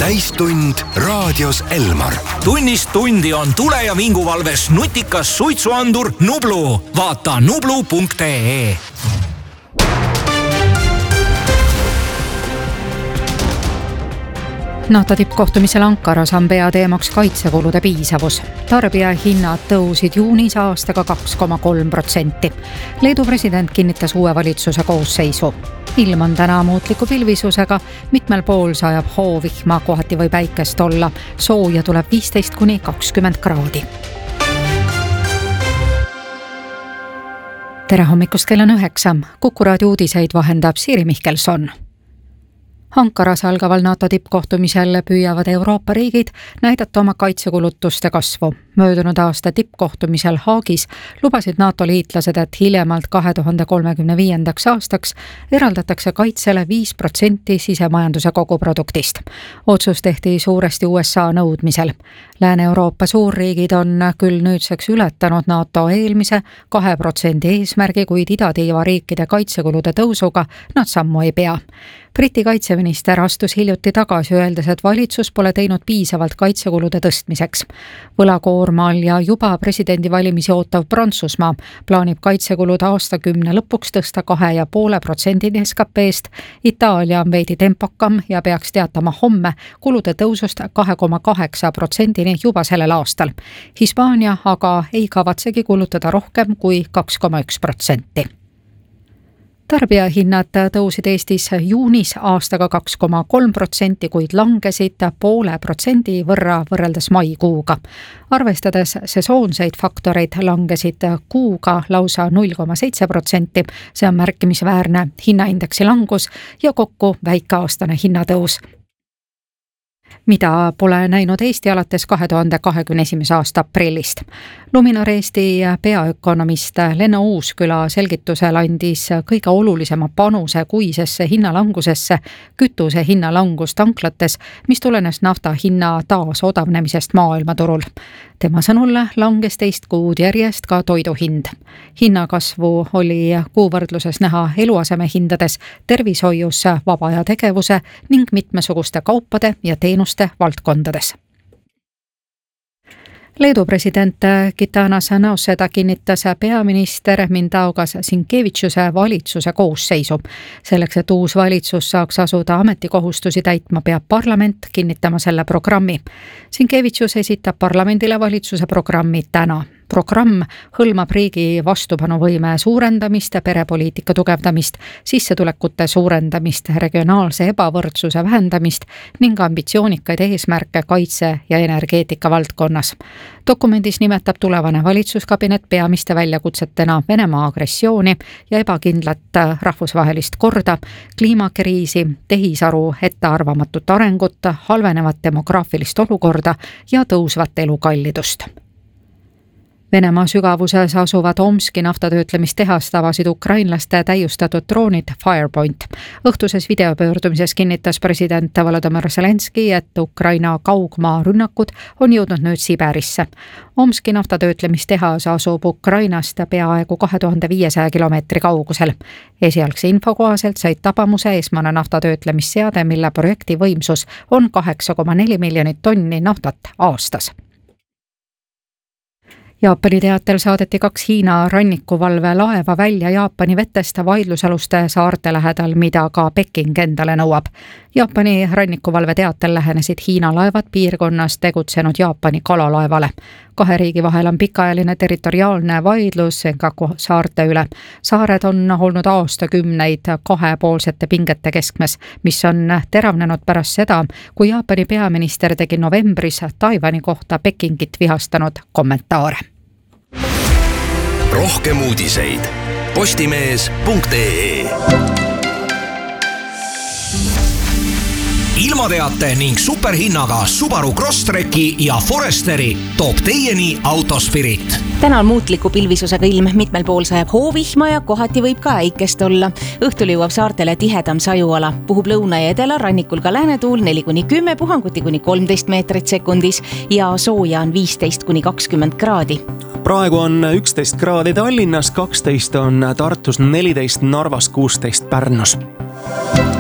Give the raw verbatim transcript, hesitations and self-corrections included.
täistund raadios Elmar. Tunnist tundi on tule- ja vinguvalves nutikas suitsuandur Nublu. Vaata nublu punkt ee. NATO tippkohtumisel Ankaras on peateemaks kaitsekulude piisavus. Tarbijahinnad tõusid juunis aastaga kaks koma kolm protsenti. Leedu president kinnitas uue valitsuse koosseisu. Ilm on täna muutliku pilvisusega, mitmel pool sajab hoovihma, kohati või päikest olla. Sooja tuleb viisteist kuni kakskümmend kraadi. Tere hommikust, kell on üheksa. Kuku raadio uudiseid vahendab Siiri Mihkelson. Ankaras algaval NATO tippkohtumisel püüavad Euroopa riigid näidata oma kaitsekulutuste kasvu. Möödunud aasta tippkohtumisel Haagis lubasid NATO liitlased, et hiljemalt kahe tuhande kolmekümne viiendaks aastaks eraldatakse kaitsele viis protsenti sisemajanduse koguproduktist. Otsus tehti suuresti U S A nõudmisel. Lääne-Euroopa suurriigid on küll nüüdseks ületanud NATO eelmise kahe protsendi eesmärgi, kuid idatiiva riikide kaitsekulude tõusuga nad sammu ei pea. Briti kaitseminister astus hiljuti tagasi, öeldes, et valitsus pole teinud piisavalt kaitsekulude tõstmiseks. Võlakoormal ja juba presidendivalimisi ootav Prantsusmaa plaanib kaitsekulud aastakümne lõpuks tõsta kahe ja poole protsendini S K P-st. Itaalia on veidi tempokam ja peaks teatama homme kulude tõusust kahe koma kaheksa protsendini juba sellel aastal. Hispaania aga ei kavatsegi kulutada rohkem kui kaks koma üks protsenti. Tarbijahinnad tõusid Eestis juunis aastaga kaks koma kolm protsenti, kuid langesid poole protsendi võrra võrreldes maikuuga. Arvestades sesoonseid faktoreid langesid kuuga lausa null koma seitse protsenti, see on märkimisväärne hinnaindeksi langus ja kokku väikeaastane hinnatõus, mida pole näinud Eesti alates kahe tuhande kahekümne esimese aasta aprillist. Luminor Eesti peaökonomist Lenno Uusküla selgitusel andis kõige olulisema panuse kuisesse hinnalangusesse kütuse hinnalangus tanklates, mis tulenes nafta hinna taas odavnemisest maailmaturul. Tema sõnul langes teist kuud järjest ka toiduhind. Hinnakasvu oli kuuvõrdluses näha eluaseme hindades, tervishoius, vaba aja tegevuse ning mitmesuguste kaupade ja teenuste valdkondades. Leedu president Gitanas Nausėda kinnitas peaminister Mindaugas Sinkeviciuse valitsuse koosseisu. Selleks, et uus valitsus saaks asuda ametikohustusi täitma, peab parlament kinnitama selle programmi. Sinkevicius esitab parlamendile valitsuse programmi täna. Programm hõlmab riigi vastupanuvõime suurendamist, perepoliitika tugevdamist, sissetulekute suurendamist, regionaalse ebavõrdsuse vähendamist ning ambitsioonikaid eesmärke kaitse- ja energeetika valdkonnas. Dokumendis nimetab tulevane valitsuskabinet peamiste väljakutsetena Venemaa agressiooni ja ebakindlat rahvusvahelist korda, kliimakriisi, tehisaru ettearvamatut arengut, halvenevat demograafilist olukorda ja tõusvat elukallidust. Venemaa sügavuses asuvad Omski naftatöötlemistehast avasid ukrainlaste täiustatud droonid Firepoint. Õhtuses videopöördumises kinnitas president Volodymyr Zelenski, et Ukraina kaugmaa rünnakud on jõudnud nüüd Siberisse. Omski naftatöötlemistehas asub Ukrainast peaaegu kahe tuhande viiesaja kilomeetri kaugusel. Esialgse info kohaselt said tabamuse esmane naftatöötlemisseade, mille projekti võimsus on kaheksa koma neli miljonit tonni naftat aastas. Jaapani teatel saadeti kaks Hiina rannikuvalve laeva välja Jaapani vetest vaidlusaluste saarte lähedal, mida ka Peking endale nõuab. Jaapani rannikuvalve teatel lähenesid Hiina laevad piirkonnas tegutsenud Jaapani kalalaevale. Kahe riigi vahel on pikaajaline territoriaalne vaidlus Senkaku saarte üle. Saared on olnud aastakümneid kahepoolsete pingete keskmes, mis on teravnenud pärast seda, kui Jaapani peaminister tegi novembris Taiwani kohta Pekingit vihastanud kommentaare. Rohkem uudiseid postimees punkt ee. Ilmateate ning superhinnaga Subaru Crosstreki ja Foresteri toob teieni Autospirit. Täna on muutliku pilvisusega ilm, mitmel pool sajab hoovihma ja kohati võib ka äikest olla. Õhtul jõuab saartele tihedam sajuala. Puhub lõuna ja edela, rannikul ka läänetuul neli kuni kümme, puhanguti kuni kolmteist meetrit sekundis ja sooja on viisteist kuni kakskümmend kraadi. Praegu on üksteist kraadi Tallinnas, kaksteist on Tartus, neliteist Narvas, kuusteist Pärnus.